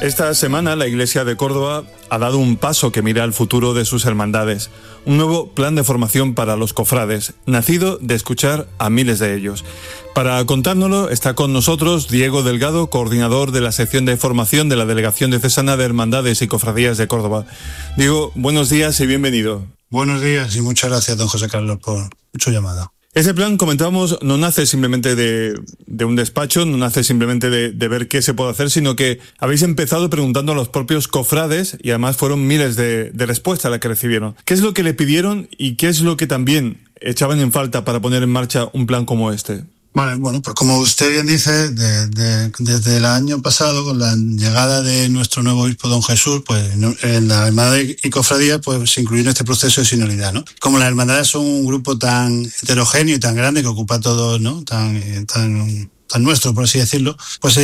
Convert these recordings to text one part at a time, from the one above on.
Esta semana la Iglesia de Córdoba ha dado un paso que mira al futuro de sus hermandades, un nuevo plan de formación para los cofrades, nacido de escuchar a miles de ellos. Para contárnoslo está con nosotros Diego Delgado, coordinador de la sección de formación de la Delegación Diocesana de Hermandades y Cofradías de Córdoba. Diego, buenos días y bienvenido. Buenos días y muchas gracias, don José Carlos, por su llamada. Ese plan, comentábamos, no nace simplemente de un despacho, no nace simplemente de ver qué se puede hacer, sino que habéis empezado preguntando a los propios cofrades y además fueron miles de respuestas las que recibieron. ¿Qué es lo que le pidieron y qué es lo que también echaban en falta para poner en marcha un plan como este? Vale, bueno, pues como usted bien dice, desde el año pasado, con la llegada de nuestro nuevo obispo, don Jesús, pues en la hermandad y cofradía, pues se incluyó en este proceso de sinodalidad, ¿no? Como las hermandades son un grupo tan heterogéneo y tan grande que ocupa todo, ¿no? Tan nuestro, por así decirlo, pues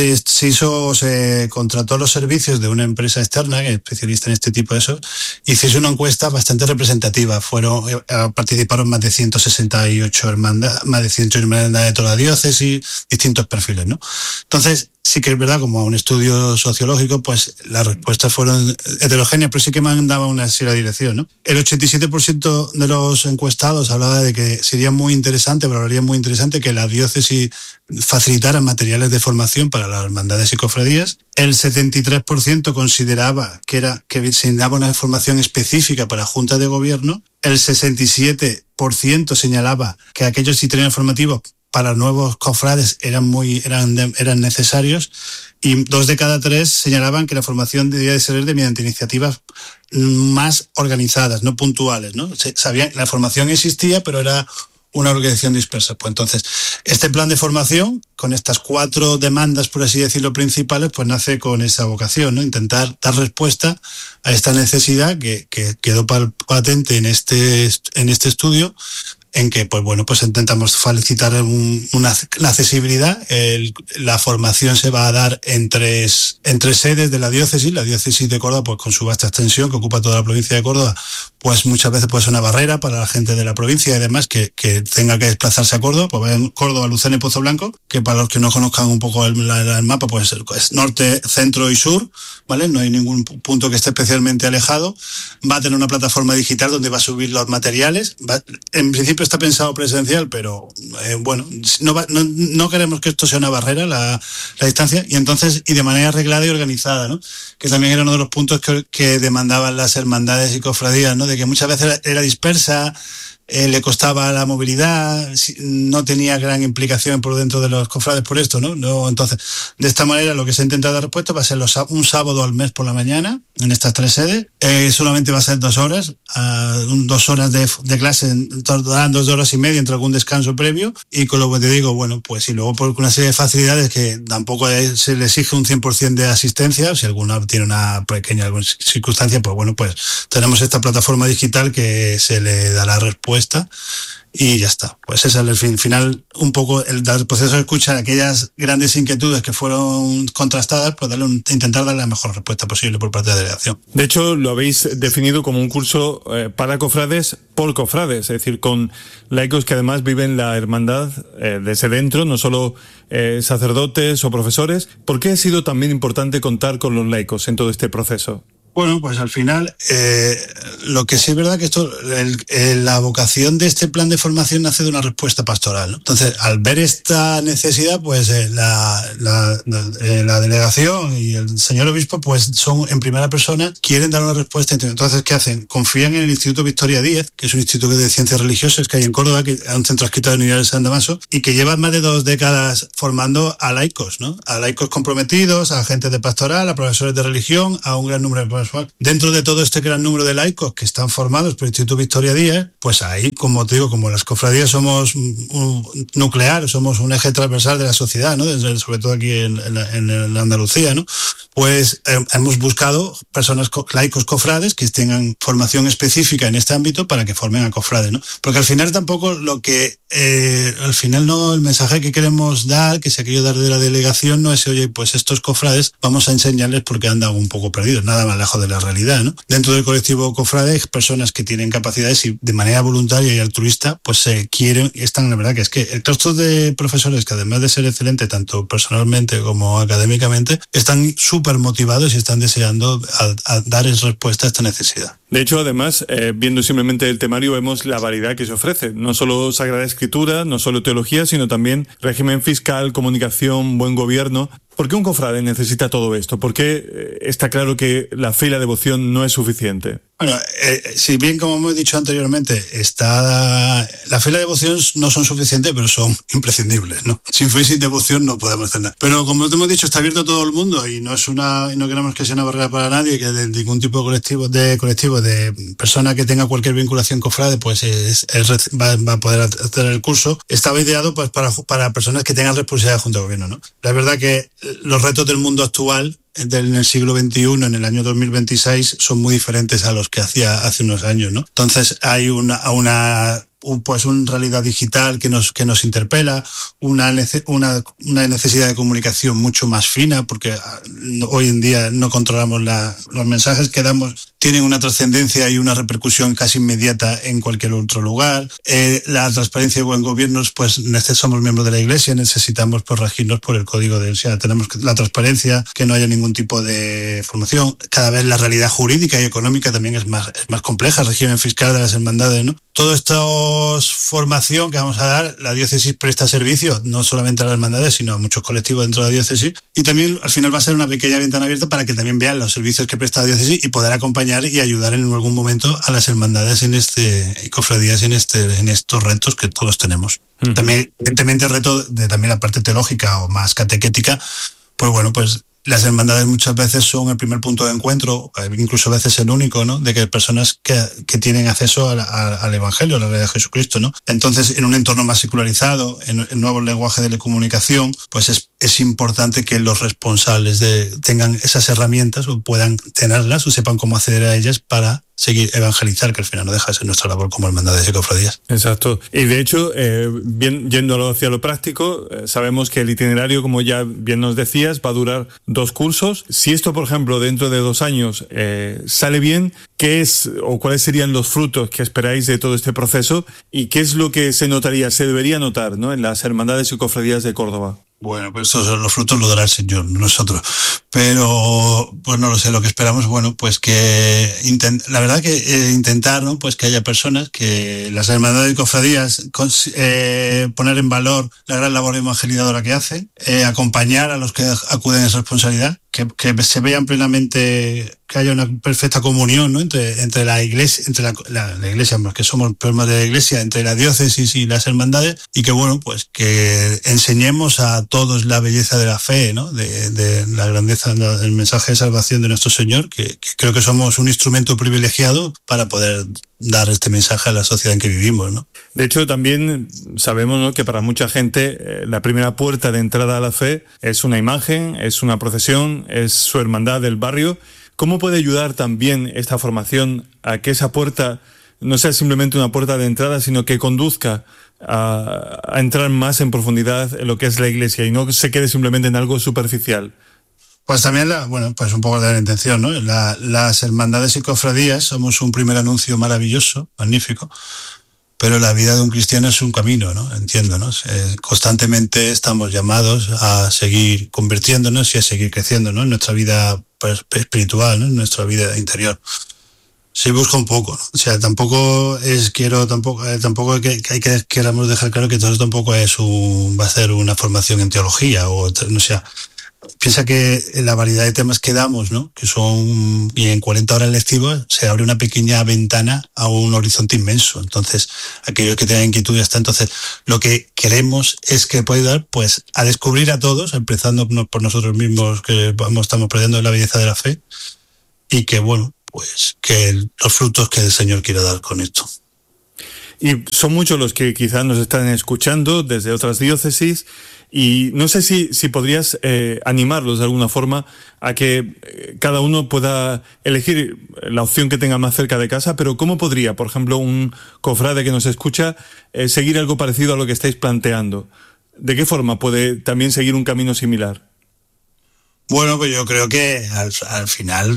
se contrató los servicios de una empresa externa que es especialista en este tipo de eso, y se hizo una encuesta bastante representativa. Participaron más de 168 hermandades de toda la diócesis, distintos perfiles, ¿no? Entonces, sí que es verdad, como un estudio sociológico, pues las respuestas fueron heterogéneas, pero sí que mandaban una cierta dirección, ¿no? El 87% de los encuestados hablaba de que sería muy interesante, valoraría muy interesante que la diócesis facilitara materiales de formación para las hermandades y cofradías. El 73% consideraba que se necesitaba una formación específica para juntas de gobierno. El 67% señalaba que aquellos itinerarios formativos para nuevos cofrades eran necesarios, y 2 de cada 3 señalaban que la formación debía de ser mediante iniciativas más organizadas, no puntuales, ¿no? La formación existía, pero era una organización dispersa. Pues entonces, este plan de formación, con estas 4 demandas, por así decirlo, principales, pues nace con esa vocación, ¿no? Intentar dar respuesta a esta necesidad que quedó patente en este estudio, en que pues intentamos facilitar la accesibilidad. La formación se va a dar en tres sedes de la diócesis. La diócesis de Córdoba, pues con su vasta extensión que ocupa toda la provincia de Córdoba, pues muchas veces puede ser una barrera para la gente de la provincia y demás que tenga que desplazarse a Córdoba. Pues en Córdoba, Lucena y Pozo Blanco, que para los que no conozcan un poco el mapa, pues es norte, centro y sur, ¿vale? No hay ningún punto que esté especialmente alejado. Va a tener una plataforma digital donde va a subir los materiales. En principio está pensado presencial, pero no queremos que esto sea una barrera, la distancia, y de manera arreglada y organizada, ¿no? Que también era uno de los puntos que demandaban las hermandades y cofradías, ¿no? De que muchas veces era dispersa, le costaba la movilidad, no tenía gran implicación por dentro de los cofrades por esto, ¿no? Entonces, de esta manera lo que se ha intentado dar respuesta va a ser un sábado al mes por la mañana en estas 3 sedes. Solamente va a ser 2 horas, 2 horas de clase, 2 horas y media entre algún descanso previo, y con lo que te digo, bueno, pues y luego por una serie de facilidades que tampoco se le exige un 100% de asistencia. Si alguna tiene una pequeña circunstancia, pues bueno, pues tenemos esta plataforma digital que se le dará respuesta y ya está. Pues ese es el final, un poco el proceso de escuchar aquellas grandes inquietudes que fueron contrastadas, pues intentar darle la mejor respuesta posible por parte de la delegación. De hecho, lo habéis definido como un curso para cofrades por cofrades, es decir, con laicos que además viven la hermandad desde dentro, no solo sacerdotes o profesores. ¿Por qué ha sido también importante contar con los laicos en todo este proceso? Bueno, pues al final, lo que sí es verdad que la vocación de este plan de formación nace de una respuesta pastoral, ¿no? Entonces, al ver esta necesidad, pues la delegación y el señor obispo, pues son en primera persona, quieren dar una respuesta. Entonces, ¿qué hacen? Confían en el Instituto Victoria Díez, que es un instituto de ciencias religiosas que hay en Córdoba, que es un centro adscrito a la Universidad de San Damaso, y que lleva más de 2 décadas formando a laicos, ¿no? A laicos comprometidos, a agentes de pastoral, a profesores de religión, a un gran número de dentro de todo este gran número de laicos que están formados por el Instituto Victoria Díez, pues ahí, como te digo, como las cofradías somos un nuclear, somos un eje transversal de la sociedad, ¿no? Sobre todo aquí en Andalucía, ¿no? Pues hemos buscado personas, laicos cofrades, que tengan formación específica en este ámbito para que formen a cofrades, ¿no? Porque al final tampoco el mensaje que queremos dar, que se ha querido dar de la delegación, no es, oye, pues estos cofrades vamos a enseñarles porque andan un poco perdidos, nada más lejos de la realidad, ¿no? Dentro del colectivo cofrades, personas que tienen capacidades y de manera voluntaria y altruista, pues se quieren, y están, la verdad que es que el claustro de profesores, que además de ser excelente tanto personalmente como académicamente, están súper súper motivados y están deseando a dar respuesta a esta necesidad. De hecho, además, viendo simplemente el temario, vemos la variedad que se ofrece. No solo Sagrada Escritura, no solo teología, sino también régimen fiscal, comunicación, buen gobierno. ¿Por qué un cofrade necesita todo esto? ¿Por qué está claro que la fe y la devoción no es suficiente? Bueno, si bien, como hemos dicho anteriormente, la fe y la devoción no son suficientes, pero son imprescindibles, ¿no? Sin fe y sin devoción no podemos hacer nada. Pero como te hemos dicho, está abierto a todo el mundo y no queremos que sea una barrera para nadie, que de ningún tipo de colectivo de persona que tenga cualquier vinculación cofrade, pues va a poder hacer el curso. Estaba ideado pues para personas que tengan responsabilidad junto al gobierno, ¿no? La verdad que los retos del mundo actual en el siglo XXI, en el año 2026, son muy diferentes a los que hacía hace unos años, ¿no? Entonces hay una realidad digital que nos interpela, una necesidad de comunicación mucho más fina, porque hoy en día no controlamos los mensajes que damos, tienen una trascendencia y una repercusión casi inmediata en cualquier otro lugar. La transparencia y buen gobierno, pues somos miembros de la Iglesia, necesitamos pues regirnos por el código de Iglesia. Tenemos la transparencia, que no haya ningún tipo de formación. Cada vez la realidad jurídica y económica también es más compleja, el régimen fiscal de las hermandades, ¿no? Todo esto es formación que vamos a dar. La diócesis presta servicio no solamente a las hermandades, sino a muchos colectivos dentro de la diócesis, y también al final va a ser una pequeña ventana abierta para que también vean los servicios que presta la diócesis y poder acompañar y ayudar en algún momento a las hermandades y cofradías en estos retos que todos tenemos. Uh-huh. También, evidentemente, el reto de también la parte teológica o más catequética, pues bueno, pues las hermandades muchas veces son el primer punto de encuentro, incluso a veces el único, ¿no? De que personas que tienen acceso al Evangelio, a la realidad de Jesucristo, ¿no? Entonces, en un entorno más secularizado, en el nuevo lenguaje de la comunicación, pues es importante que los responsables tengan esas herramientas o puedan tenerlas o sepan cómo acceder a ellas para seguir evangelizar, que al final no deja de ser nuestra labor como hermandades y cofradías. Exacto. Y de hecho, yéndolo hacia lo práctico, sabemos que el itinerario, como ya bien nos decías, va a durar 2 cursos. Si esto, por ejemplo, dentro de 2 años sale bien, ¿qué es o cuáles serían los frutos que esperáis de todo este proceso? ¿Y qué es lo que se debería notar, ¿no?, en las hermandades y cofradías de Córdoba? Bueno, pues los frutos los dará el Señor, no nosotros. Pero, pues no lo sé, lo que esperamos, bueno, pues que la verdad que intentar, ¿no?, pues que haya personas, que las hermandades y cofradías poner en valor la gran labor evangelizadora que hacen, acompañar a los que acuden en responsabilidad, que se vean plenamente, que haya una perfecta comunión, ¿no?, entre la Iglesia, la Iglesia, que somos problemas de la Iglesia, entre la diócesis y las hermandades, y que bueno, pues que enseñemos a todos la belleza de la fe, ¿no?, de la grandeza del mensaje de salvación de nuestro Señor, que creo que somos un instrumento privilegiado para poder dar este mensaje a la sociedad en que vivimos, ¿no? De hecho, también sabemos, ¿no?, que para mucha gente la primera puerta de entrada a la fe es una imagen, es una procesión, es su hermandad del barrio. ¿Cómo puede ayudar también esta formación a que esa puerta no sea simplemente una puerta de entrada, sino que conduzca a entrar más en profundidad en lo que es la Iglesia y no se quede simplemente en algo superficial? Pues también, pues un poco de la intención, ¿no? Las hermandades y cofradías somos un primer anuncio maravilloso, magnífico, pero la vida de un cristiano es un camino, ¿no? Entiendo, ¿no? Constantemente estamos llamados a seguir convirtiéndonos y a seguir creciendo, ¿no?, en nuestra vida espiritual, ¿no?, en nuestra vida interior. Se busca un poco, ¿no? O sea, tampoco queramos dejar claro que todo esto tampoco va a ser una formación en teología no sea. Piensa que en la variedad de temas que damos, ¿no?, que son, y en 40 horas lectivas se abre una pequeña ventana a un horizonte inmenso. Entonces, aquellos que tengan inquietud ya está. Entonces, lo que queremos es que pueda ayudar, pues, a descubrir a todos, empezando por nosotros mismos, que estamos perdiendo la belleza de la fe, y que, bueno, pues, que los frutos que el Señor quiere dar con esto. Y son muchos los que quizás nos están escuchando desde otras diócesis, y no sé si podrías animarlos de alguna forma a que cada uno pueda elegir la opción que tenga más cerca de casa, pero ¿cómo podría, por ejemplo, un cofrade que nos escucha seguir algo parecido a lo que estáis planteando? ¿De qué forma puede también seguir un camino similar? Bueno, pues yo creo que al final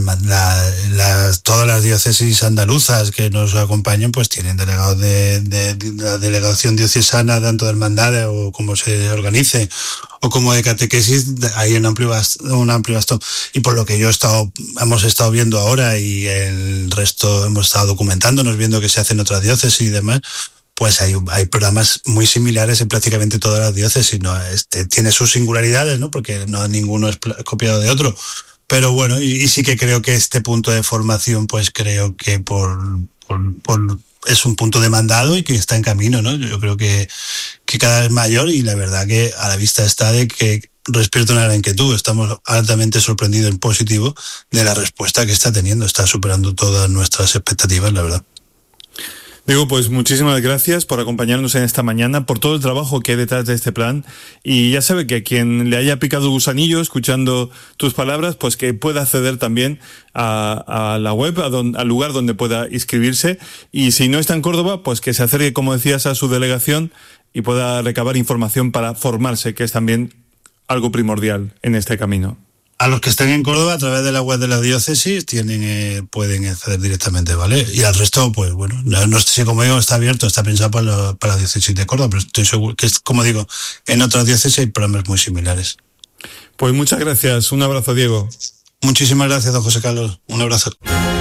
todas las diócesis andaluzas que nos acompañan pues tienen delegados de la delegación diocesana, tanto de hermandades o como se organice, o como de catequesis. Hay un amplio bastón. Y por lo que hemos estado viendo ahora, y el resto hemos estado documentándonos, viendo que se hace en otras diócesis y demás, pues hay programas muy similares en prácticamente todas las diócesis, ¿no? Tiene sus singularidades, ¿no? Porque no ninguno es copiado de otro. Pero bueno, y sí que creo que este punto de formación, pues creo que es un punto demandado y que está en camino, ¿no? Yo creo que cada vez mayor, y la verdad que a la vista está de que despierta una gran inquietud. Estamos altamente sorprendidos en positivo de la respuesta que está teniendo. Está superando todas nuestras expectativas, la verdad. Diego, pues muchísimas gracias por acompañarnos en esta mañana, por todo el trabajo que hay detrás de este plan, y ya sabe que quien le haya picado el gusanillo escuchando tus palabras, pues que pueda acceder también a la web, al lugar donde pueda inscribirse, y si no está en Córdoba, pues que se acerque, como decías, a su delegación y pueda recabar información para formarse, que es también algo primordial en este camino. A los que estén en Córdoba, a través de la web de la diócesis, pueden acceder directamente, ¿vale? Y al resto, pues bueno, no sé si, como digo, está abierto, está pensado para la diócesis de Córdoba, pero estoy seguro que, como digo, en otras diócesis hay programas muy similares. Pues muchas gracias. Un abrazo, Diego. Muchísimas gracias, don José Carlos. Un abrazo.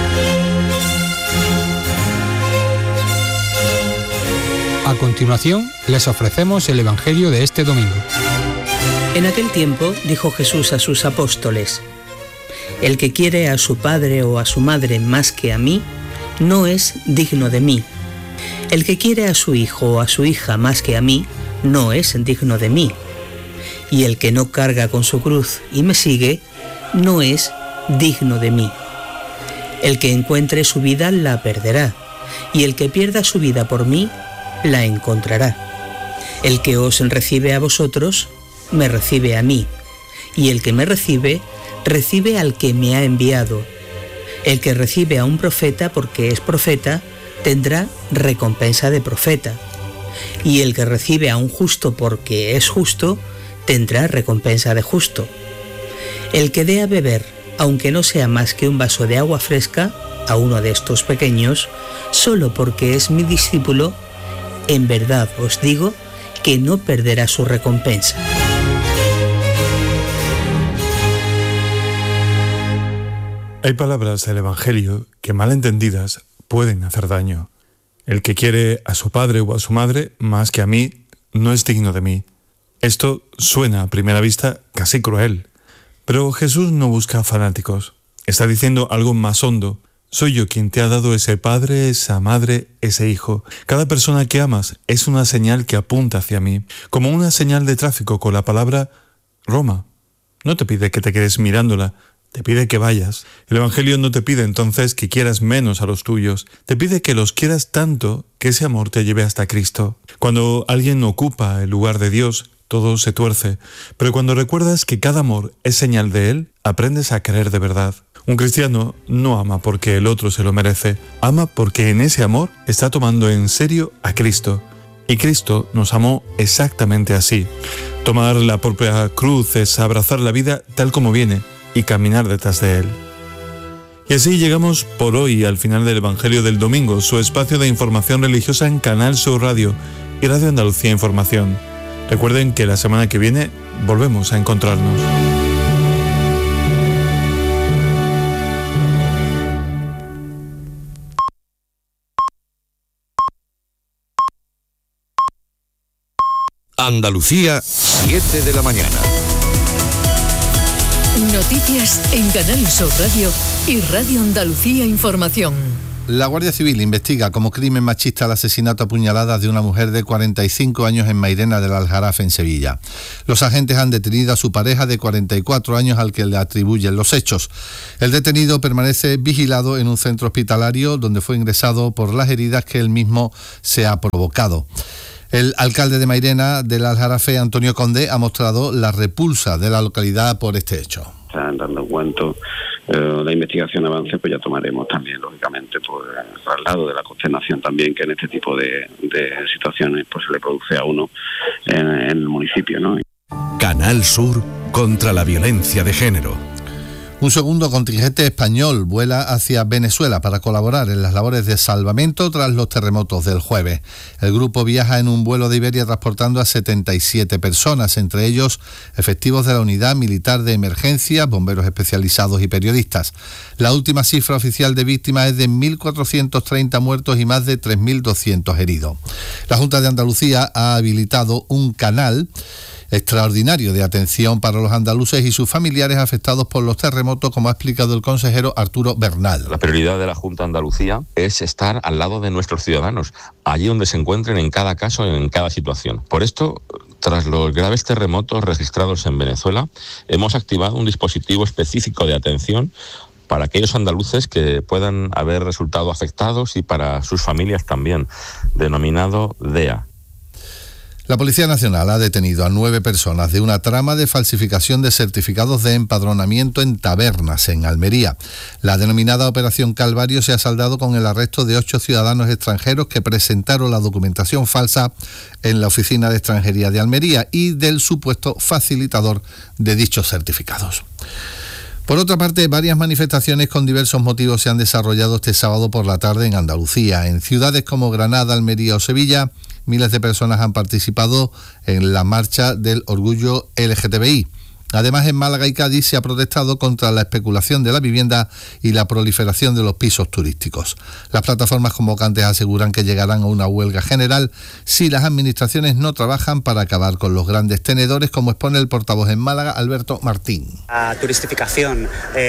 A continuación, les ofrecemos el Evangelio de este domingo. En aquel tiempo dijo Jesús a sus apóstoles: el que quiere a su padre o a su madre más que a mí, no es digno de mí. El que quiere a su hijo o a su hija más que a mí, no es digno de mí. Y el que no carga con su cruz y me sigue, no es digno de mí. El que encuentre su vida la perderá, y el que pierda su vida por mí, la encontrará. El que os recibe a vosotros, me recibe a mí, y el que me recibe, recibe al que me ha enviado. El que recibe a un profeta porque es profeta, tendrá recompensa de profeta, y el que recibe a un justo porque es justo, tendrá recompensa de justo. El que dé a beber, aunque no sea más que un vaso de agua fresca, a uno de estos pequeños, solo porque es mi discípulo, en verdad os digo que no perderá su recompensa. Hay palabras del Evangelio que, mal entendidas, pueden hacer daño. El que quiere a su padre o a su madre más que a mí, no es digno de mí. Esto suena a primera vista casi cruel, pero Jesús no busca fanáticos. Está diciendo algo más hondo. Soy yo quien te ha dado ese padre, esa madre, ese hijo. Cada persona que amas es una señal que apunta hacia mí, como una señal de tráfico con la palabra Roma. No te pide que te quedes mirándola, te pide que vayas. El Evangelio no te pide entonces que quieras menos a los tuyos, te pide que los quieras tanto que ese amor te lleve hasta Cristo. Cuando alguien ocupa el lugar de Dios, todo se tuerce, pero cuando recuerdas que cada amor es señal de Él, aprendes a querer de verdad. Un cristiano no ama porque el otro se lo merece, ama porque en ese amor está tomando en serio a Cristo. Y Cristo nos amó exactamente así. Tomar la propia cruz es abrazar la vida tal como viene y caminar detrás de Él. Y así llegamos por hoy al final del Evangelio del Domingo, su espacio de información religiosa en Canal Sur Radio y Radio Andalucía Información. Recuerden que la semana que viene volvemos a encontrarnos. Andalucía, 7 de la mañana. Noticias en Canal Sur Radio y Radio Andalucía Información. La Guardia Civil investiga como crimen machista el asesinato a puñaladas de una mujer de 45 años en Mairena del Aljarafe, en Sevilla. Los agentes han detenido a su pareja de 44 años al que le atribuyen los hechos. El detenido permanece vigilado en un centro hospitalario donde fue ingresado por las heridas que él mismo se ha provocado. El alcalde de Mairena del Aljarafe, Antonio Conde, ha mostrado la repulsa de la localidad por este hecho. Están dando cuenta, la investigación avance, pues ya tomaremos también, lógicamente, pues el traslado de la consternación también que en este tipo de situaciones pues se le produce a uno en el municipio, ¿no? Canal Sur contra la violencia de género. Un segundo contingente español vuela hacia Venezuela para colaborar en las labores de salvamento tras los terremotos del jueves. El grupo viaja en un vuelo de Iberia transportando a 77 personas, entre ellos efectivos de la Unidad Militar de Emergencia, bomberos especializados y periodistas. La última cifra oficial de víctimas es de 1.430 muertos y más de 3.200 heridos. La Junta de Andalucía ha habilitado un canal extraordinario de atención para los andaluces y sus familiares afectados por los terremotos, como ha explicado el consejero Arturo Bernal. La prioridad de la Junta de Andalucía es estar al lado de nuestros ciudadanos, allí donde se encuentren en cada caso, en cada situación. Por esto, tras los graves terremotos registrados en Venezuela, hemos activado un dispositivo específico de atención para aquellos andaluces que puedan haber resultado afectados y para sus familias también, denominado DEA. La Policía Nacional ha detenido a 9 personas de una trama de falsificación de certificados de empadronamiento en tabernas en Almería. La denominada Operación Calvario se ha saldado con el arresto de 8 ciudadanos extranjeros que presentaron la documentación falsa en la Oficina de Extranjería de Almería y del supuesto facilitador de dichos certificados. Por otra parte, varias manifestaciones con diversos motivos se han desarrollado este sábado por la tarde en Andalucía. En ciudades como Granada, Almería o Sevilla, miles de personas han participado en la marcha del orgullo LGTBI. Además, en Málaga y Cádiz se ha protestado contra la especulación de la vivienda y la proliferación de los pisos turísticos. Las plataformas convocantes aseguran que llegarán a una huelga general si las administraciones no trabajan para acabar con los grandes tenedores, como expone el portavoz en Málaga, Alberto Martín. La turistificación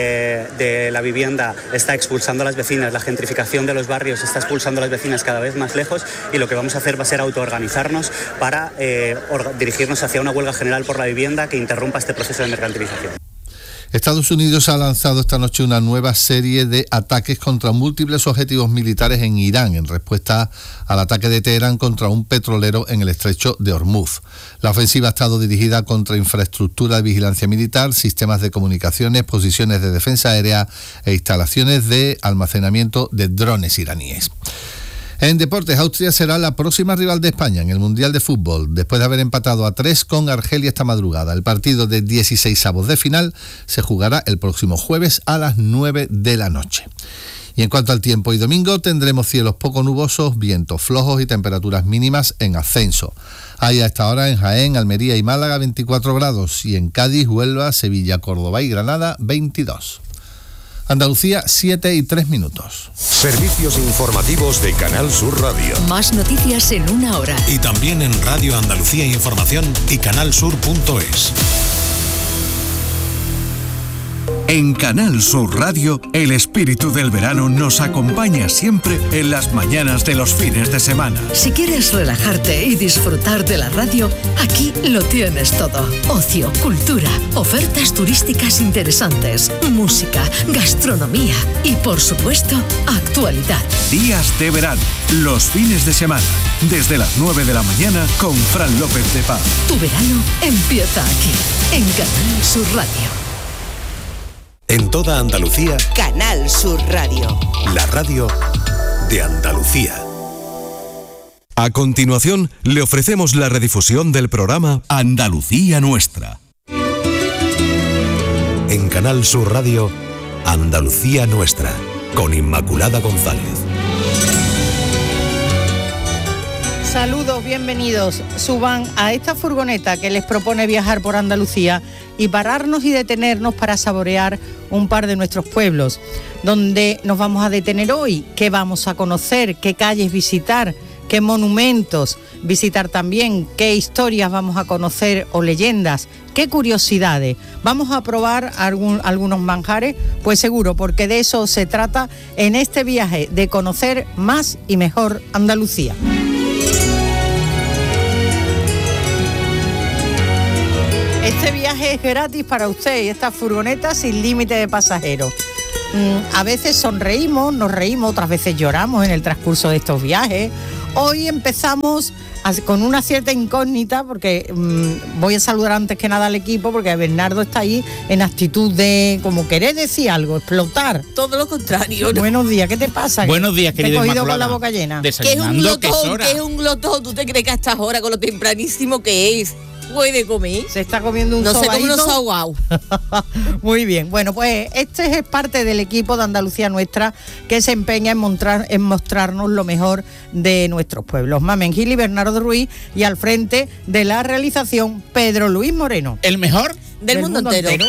de la vivienda está expulsando a las vecinas, la gentrificación de los barrios está expulsando a las vecinas cada vez más lejos, y lo que vamos a hacer va a ser autoorganizarnos para dirigirnos hacia una huelga general por la vivienda que interrumpa este proceso de mercantilización. Estados Unidos ha lanzado esta noche una nueva serie de ataques contra múltiples objetivos militares en Irán, en respuesta al ataque de Teherán contra un petrolero en el estrecho de Hormuz. La ofensiva ha estado dirigida contra infraestructura de vigilancia militar, sistemas de comunicaciones, posiciones de defensa aérea e instalaciones de almacenamiento de drones iraníes. En deportes, Austria será la próxima rival de España en el Mundial de Fútbol, después de haber empatado a 3 con Argelia esta madrugada. El partido de 16avos de final se jugará el próximo jueves a las 9 de la noche. Y en cuanto al tiempo, hoy domingo tendremos cielos poco nubosos, vientos flojos y temperaturas mínimas en ascenso. Hay a esta hora en Jaén, Almería y Málaga 24 grados y en Cádiz, Huelva, Sevilla, Córdoba y Granada 22. Andalucía, 7:03. Servicios informativos de Canal Sur Radio. Más noticias en una hora. Y también en Radio Andalucía Información y canalsur.es. En Canal Sur Radio, el espíritu del verano nos acompaña siempre en las mañanas de los fines de semana. Si quieres relajarte y disfrutar de la radio, aquí lo tienes todo. Ocio, cultura, ofertas turísticas interesantes, música, gastronomía y, por supuesto, actualidad. Días de verano, los fines de semana, desde las 9 de la mañana con Fran López de Paz. Tu verano empieza aquí, en Canal Sur Radio. En toda Andalucía, Canal Sur Radio. La radio de Andalucía. A continuación, le ofrecemos la redifusión del programa Andalucía Nuestra. En Canal Sur Radio, Andalucía Nuestra, con Inmaculada González. Saludos, bienvenidos. Suban a esta furgoneta que les propone viajar por Andalucía y pararnos y detenernos para saborear un par de nuestros pueblos. ¿Dónde nos vamos a detener hoy? ¿Qué vamos a conocer? ¿Qué calles visitar? ¿Qué monumentos visitar también? ¿Qué historias vamos a conocer o leyendas? ¿Qué curiosidades? ¿Vamos a probar algunos manjares? Pues seguro, porque de eso se trata en este viaje, de conocer más y mejor Andalucía. Este viaje es gratis para usted y esta furgoneta sin límite de pasajeros. A veces sonreímos, nos reímos, otras veces lloramos en el transcurso de estos viajes. Hoy empezamos con una cierta incógnita porque voy a saludar antes que nada al equipo porque Bernardo está ahí en actitud de como querer decir algo, explotar. Todo lo contrario, ¿no? Buenos días, ¿qué te pasa? Buenos días, querida Te he cogido Inmaculada. con la boca llena. ¿Qué es un glotón? ¿Qué es un glotón? ¿Tú te crees que a estas horas, con lo tempranísimo que es? puede comer. Se está comiendo un sobadito. No sé cómo no Muy bien. Bueno, pues este es parte del equipo de Andalucía Nuestra que se empeña en mostrarnos lo mejor de nuestros pueblos. Mamen Gil y Bernardo Ruiz, y al frente de la realización Pedro Luis Moreno. El mejor del mundo entero.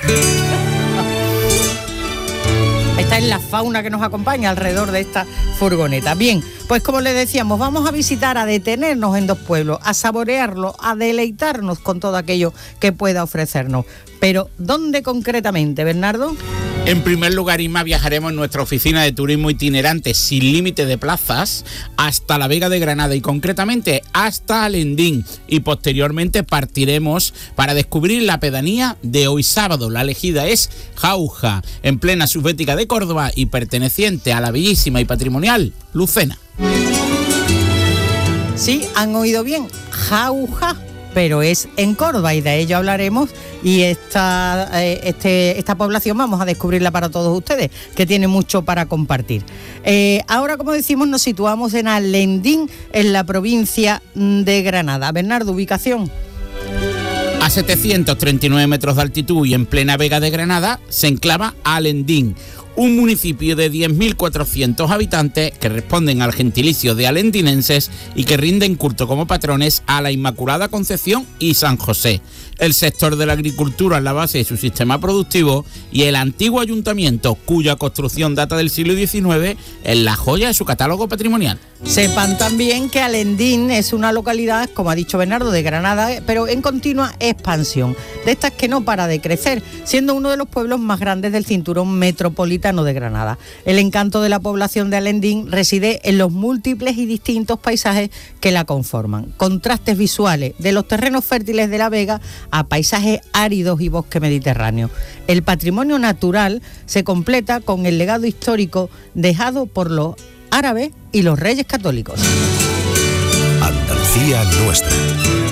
Esta es la fauna que nos acompaña alrededor de esta furgoneta. Bien, pues como les decíamos, vamos a visitar, a detenernos en dos pueblos, a saborearlo, a deleitarnos con todo aquello que pueda ofrecernos. Pero, ¿dónde concretamente, Bernardo? En primer lugar, Inma, viajaremos en nuestra oficina de turismo itinerante sin límite de plazas hasta la Vega de Granada y concretamente hasta Alendín, y posteriormente partiremos para descubrir la pedanía de hoy sábado. La elegida es Jauja, en plena subbética de Córdoba y perteneciente a la bellísima y patrimonial Lucena. Sí, han oído bien, Jauja, pero es en Córdoba y de ello hablaremos, y esta población vamos a descubrirla para todos ustedes, que tiene mucho para compartir. Ahora, como decimos, nos situamos en Alendín, en la provincia de Granada. Bernardo, ubicación. A 739 metros de altitud y en plena Vega de Granada se enclava Alendín, un municipio de 10.400 habitantes que responden al gentilicio de alendinenses y que rinden culto como patrones a la Inmaculada Concepción y San José. El sector de la agricultura es la base de su sistema productivo y el antiguo ayuntamiento, cuya construcción data del siglo XIX, es la joya de su catálogo patrimonial. Sepan también que Alendín es una localidad, como ha dicho Bernardo, de Granada, pero en continua expansión, de estas que no para de crecer, siendo uno de los pueblos más grandes del cinturón metropolitano de Granada. El encanto de la población de Alendín reside en los múltiples y distintos paisajes que la conforman. Contrastes visuales de los terrenos fértiles de la Vega a paisajes áridos y bosque mediterráneo. El patrimonio natural se completa con el legado histórico dejado por los árabes y los reyes católicos. Andalucía Nuestra.